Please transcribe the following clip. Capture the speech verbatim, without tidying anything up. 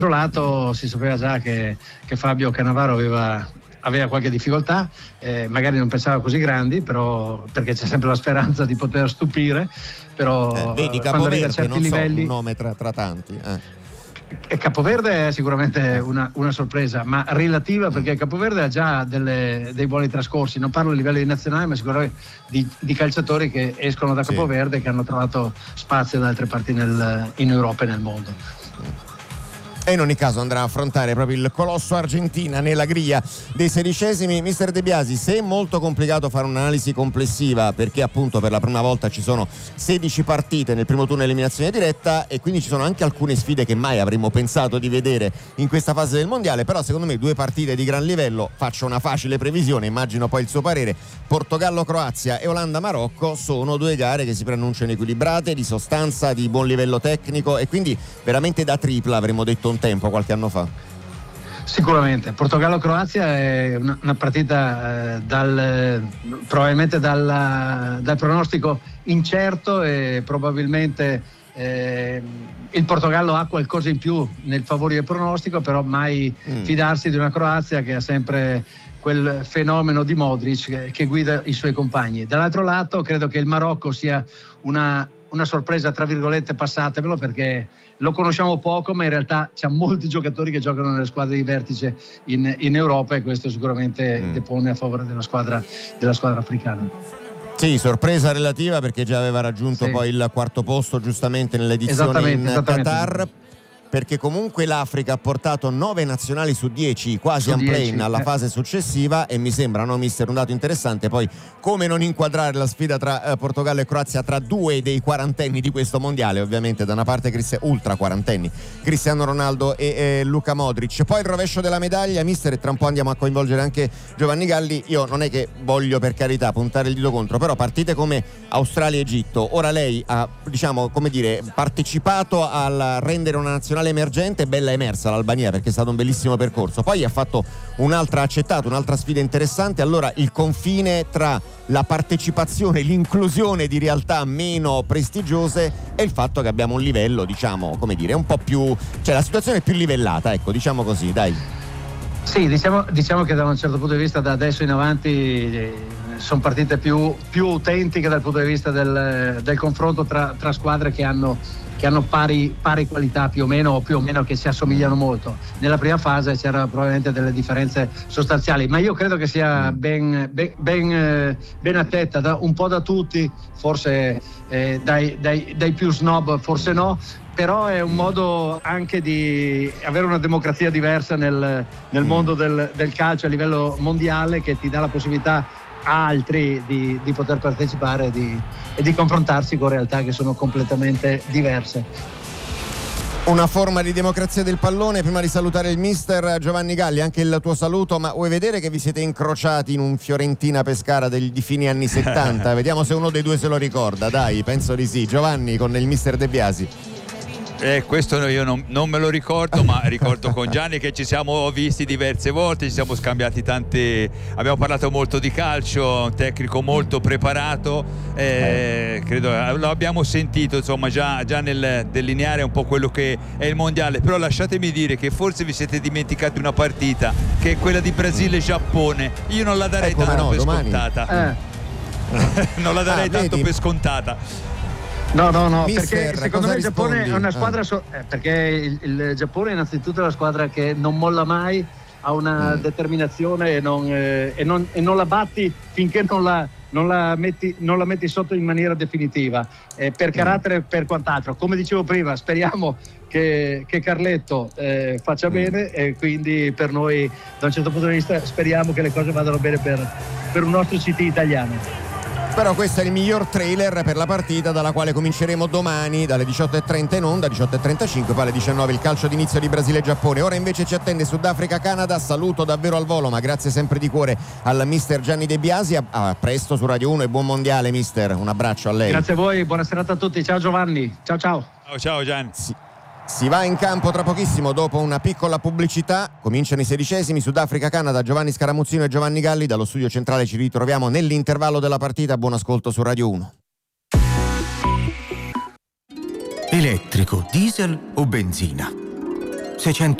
lato si sapeva già che, che Fabio Cannavaro aveva, aveva qualche difficoltà, eh, magari non pensava così grandi, però perché c'è sempre la speranza di poter stupire, però eh, vedi quando arriva a Capoverde, certi non livelli, so, un nome tra, tra tanti. Eh. E Capoverde è sicuramente una, una sorpresa, ma relativa, perché Capoverde ha già delle, dei buoni trascorsi. Non parlo a livello di nazionale, ma sicuramente di, di calciatori che escono da Capoverde, sì, che hanno trovato spazio da altre parti nel, in Europa e nel mondo. E in ogni caso andrà a affrontare proprio il colosso Argentina nella griglia dei sedicesimi. Mister De Biasi, se è molto complicato fare un'analisi complessiva, perché appunto per la prima volta ci sono sedici partite nel primo turno eliminazione diretta e quindi ci sono anche alcune sfide che mai avremmo pensato di vedere in questa fase del mondiale, però secondo me due partite di gran livello, faccio una facile previsione, immagino poi il suo parere: Portogallo-Croazia e Olanda-Marocco sono due gare che si preannunciano equilibrate, di sostanza, di buon livello tecnico, e quindi veramente da tripla, avremmo detto un tempo qualche anno fa. Sicuramente Portogallo-Croazia è una, una partita eh, dal, probabilmente dal, dal pronostico incerto, e probabilmente eh, il Portogallo ha qualcosa in più nel favorire pronostico, però mai mm. fidarsi di una Croazia che ha sempre quel fenomeno di Modric che, che guida i suoi compagni. Dall'altro lato credo che il Marocco sia una, una sorpresa, tra virgolette, passatemelo, perché lo conosciamo poco, ma in realtà c'ha molti giocatori che giocano nelle squadre di vertice in, in Europa, e questo sicuramente mm. depone a favore della squadra, della squadra africana. Sì, sorpresa relativa, perché già aveva raggiunto sì. poi il quarto posto giustamente nell'edizione esattamente, in esattamente. Qatar, perché comunque l'Africa ha portato nove nazionali su dieci quasi su un dieci, play-in alla eh. fase successiva, e mi sembra, no mister, un dato interessante poi come non inquadrare la sfida tra eh, Portogallo e Croazia, tra due dei quarantenni di questo mondiale, ovviamente da una parte Cristi- ultra quarantenni Cristiano Ronaldo e eh, Luka Modric. Poi il rovescio della medaglia, mister, e tra un po' andiamo a coinvolgere anche Giovanni Galli. Io non è che voglio, per carità, puntare il dito contro, però partite come Australia-Egitto, ora lei ha, diciamo, come dire, partecipato al rendere una nazionale emergente, bella emersa l'Albania, perché è stato un bellissimo percorso, poi ha fatto un'altra, accettato un'altra sfida interessante. Allora il confine tra la partecipazione, l'inclusione di realtà meno prestigiose e il fatto che abbiamo un livello, diciamo, come dire, un po' più, cioè la situazione è più livellata, ecco, diciamo così, dai. Sì, diciamo, diciamo che da un certo punto di vista da adesso in avanti eh, sono partite più, più autentiche dal punto di vista del, del confronto tra, tra squadre che hanno che hanno pari, pari qualità più o meno, o più o meno che si assomigliano molto. Nella prima fase c'erano probabilmente delle differenze sostanziali, ma io credo che sia ben, ben, ben, ben attetta da, un po' da tutti, forse eh, dai, dai, dai più snob forse no, però è un modo anche di avere una democrazia diversa nel, nel mondo del, del calcio a livello mondiale, che ti dà la possibilità a altri di, di poter partecipare e di, e di confrontarsi con realtà che sono completamente diverse. Una forma di democrazia del pallone. Prima di salutare il mister Giovanni Galli, anche il tuo saluto, ma vuoi vedere che vi siete incrociati in un Fiorentina-Pescara del, di fine anni settanta? Vediamo se uno dei due se lo ricorda, dai, penso di sì. Giovanni con il mister De Biasi. Eh, questo io non, non me lo ricordo, ma ricordo con Gianni che ci siamo visti diverse volte, ci siamo scambiati tanti, abbiamo parlato molto di calcio, un tecnico molto preparato, eh, credo lo abbiamo sentito insomma già, già nel delineare un po' quello che è il mondiale. Però lasciatemi dire che forse vi siete dimenticati una partita, che è quella di Brasile-Giappone. Io non la darei eh, tanto no, per domani. scontata eh. non la darei ah, tanto vedi. per scontata. No, no, no, Mister, perché secondo me il Giappone rispondi? è una squadra, ah. so- eh, perché il, il Giappone innanzitutto è una squadra che non molla mai, ha una mm. determinazione e non, eh, e, non, e non la batti finché non la, non la, metti, non la metti sotto in maniera definitiva, eh, per carattere e per quant'altro. Come dicevo prima, speriamo che, che Carletto eh, faccia mm. bene, e quindi per noi da un certo punto di vista speriamo che le cose vadano bene per, per un nostro C T italiano. Però questo è il miglior trailer per la partita, dalla quale cominceremo domani dalle diciotto e trenta in onda, diciotto e trentacinque, poi alle diciannove il calcio d'inizio di Brasile-Giappone. Ora invece ci attende Sudafrica-Canada. Saluto davvero al volo, ma grazie sempre di cuore al mister Gianni De Biasi. A, a presto su Radio uno e buon mondiale, mister. Un abbraccio a lei. Grazie a voi, buona serata a tutti. Ciao Giovanni, ciao ciao. Ciao ciao Gianni. Sì. Si va in campo tra pochissimo, dopo una piccola pubblicità. Cominciano i sedicesimi, Sudafrica-Canada. Giovanni Scaramuzzino e Giovanni Galli. Dallo studio centrale ci ritroviamo nell'intervallo della partita. Buon ascolto su Radio uno. Elettrico, diesel o benzina? seicento